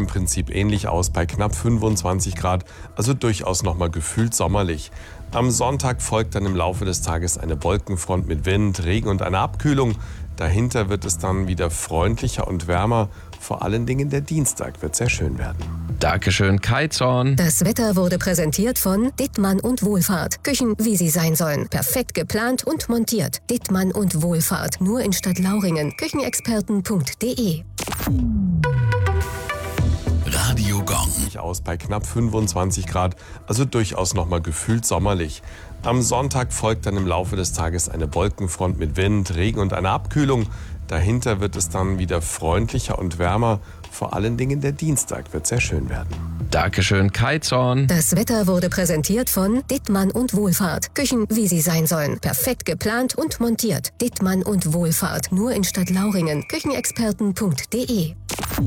im Prinzip ähnlich aus bei knapp 25 Grad, also durchaus nochmal gefühlt sommerlich. Am Sonntag folgt dann im Laufe des Tages eine Wolkenfront mit Wind, Regen und einer Abkühlung. Dahinter wird es dann wieder freundlicher und wärmer. Vor allen Dingen der Dienstag wird sehr schön werden. Dankeschön, Kai Zorn. Das Wetter wurde präsentiert von Dittmann und Wohlfahrt. Küchen, wie sie sein sollen. Perfekt geplant und montiert. Dittmann und Wohlfahrt. Nur in Stadtlauringen. Küchenexperten.de. Radio Gong. Aus bei knapp 25 Grad, also durchaus nochmal gefühlt sommerlich. Am Sonntag folgt dann im Laufe des Tages eine Wolkenfront mit Wind, Regen und einer Abkühlung. Dahinter wird es dann wieder freundlicher und wärmer. Vor allen Dingen der Dienstag wird sehr schön werden. Dankeschön, Kai Zorn. Das Wetter wurde präsentiert von Dittmann und Wohlfahrt. Küchen, wie sie sein sollen. Perfekt geplant und montiert. Dittmann und Wohlfahrt. Nur in Stadtlauringen. Küchenexperten.de.